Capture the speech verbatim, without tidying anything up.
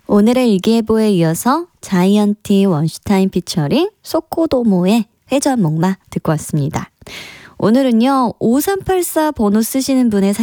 오늘의 일기예보에 이어서 자이언티 원슈타인 피처링 소코도모의 회전목마 듣고 왔습니다. 오늘은요 오삼팔사 번호 쓰시는 분의